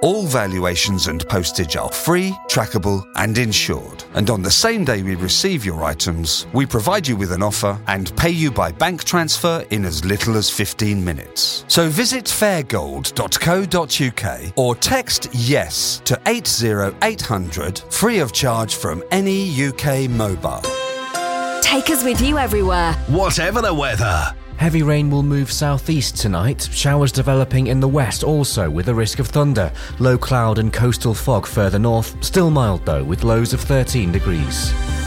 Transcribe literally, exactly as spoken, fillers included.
All valuations and postage are free, trackable and insured. And on the same day we receive your items, we provide you with an offer and pay you by bank transfer in as little as fifteen minutes. So visit fairgold dot co dot uk or text YES to eight zero eight hundred, free of charge from any U K mobile. Take us with you everywhere, whatever the weather. Heavy rain will move southeast tonight, showers developing in the west also with a risk of thunder. Low cloud and coastal fog further north, still mild though with lows of thirteen degrees.